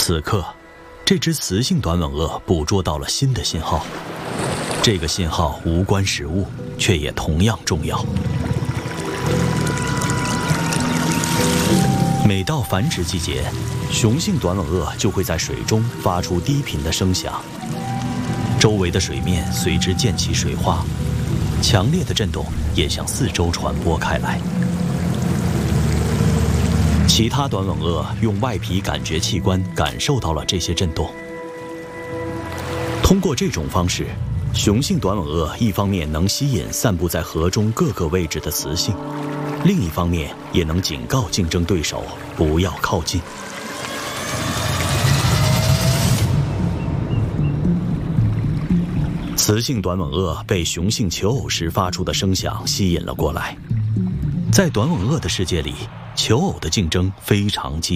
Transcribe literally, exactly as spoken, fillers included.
此刻，这只雌性短吻鳄捕捉到了新的信号。这个信号无关食物，却也同样重要。每到繁殖季节，雄性短吻鳄就会在水中发出低频的声响，周围的水面随之溅起水花，强烈的震动也向四周传播开来。其他短吻鳄用外皮感觉器官感受到了这些震动。通过这种方式，雄性短吻鳄一方面能吸引散布在河中各个位置的雌性，另一方面也能警告竞争对手不要靠近。雌性短吻鳄被雄性求偶时发出的声响吸引了过来。在短吻鳄的世界里，求偶的竞争非常激烈。